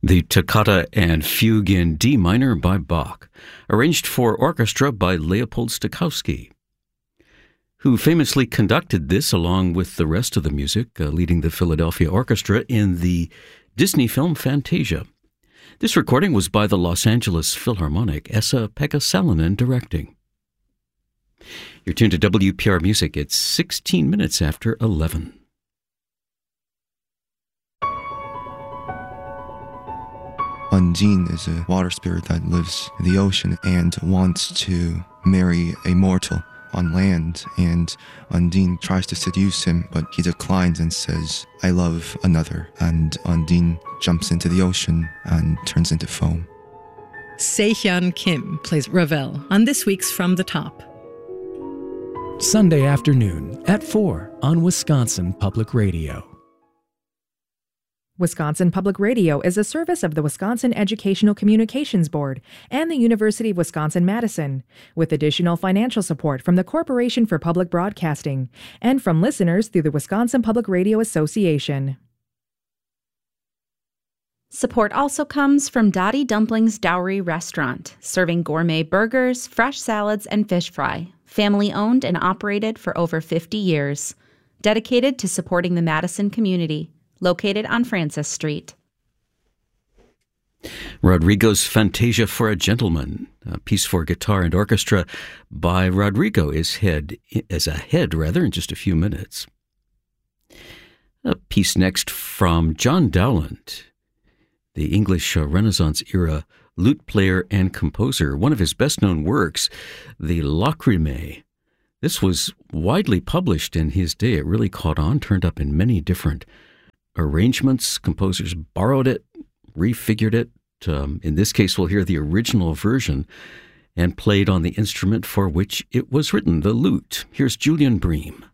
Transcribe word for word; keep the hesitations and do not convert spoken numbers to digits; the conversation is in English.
The Toccata and Fugue in D minor by Bach, arranged for orchestra by Leopold Stokowski, who famously conducted this along with the rest of the music, uh, leading the Philadelphia Orchestra in the Disney film Fantasia. This recording was by the Los Angeles Philharmonic, Esa-Pekka Salonen directing. You're tuned to W P R Music. It's sixteen minutes after eleven. Undine is a water spirit that lives in the ocean and wants to marry a mortal on land, and Undine tries to seduce him, but he declines and says, "I love another," and Undine jumps into the ocean and turns into foam. Se-Hyun Kim plays Ravel on this week's From the Top. Sunday afternoon at four on Wisconsin Public Radio. Wisconsin Public Radio is a service of the Wisconsin Educational Communications Board and the University of Wisconsin-Madison, with additional financial support from the Corporation for Public Broadcasting and from listeners through the Wisconsin Public Radio Association. Support also comes from Dottie Dumplings Dowry Restaurant, serving gourmet burgers, fresh salads, and fish fry. Family-owned and operated for over fifty years. Dedicated to supporting the Madison community. Located on Francis Street. Rodrigo's Fantasia for a Gentleman, a piece for guitar and orchestra by Rodrigo, is head as a head rather in just a few minutes. A piece next from John Dowland, the English Renaissance era lute player and composer. One of his best-known works, the Lacrimae. This was widely published in his day. It really caught on, turned up in many different arrangements. Composers borrowed it, refigured it. Um, in this case, we'll hear the original version and played on the instrument for which it was written, the lute. Here's Julian Bream.